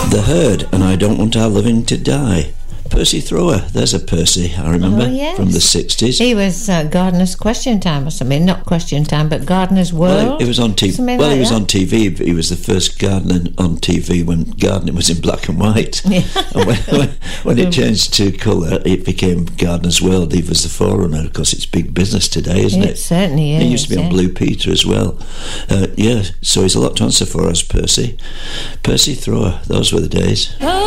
The Herd and I Don't Want Our Loving to Die. Percy Thrower, there's a Percy, I remember, from the 60s. He was Gardener's Question Time or something. Not Question Time, but Gardener's World. Well, it was on TV. Well, he was on TV, but he was the first gardener on TV when gardening was in black and white. Yeah. And when it changed to colour, it became Gardener's World. He was the forerunner. Of course, it's big business today, isn't it? It certainly is. He used to be on Blue Peter as well. So he's a lot to answer for us, Percy. Percy Thrower, those were the days.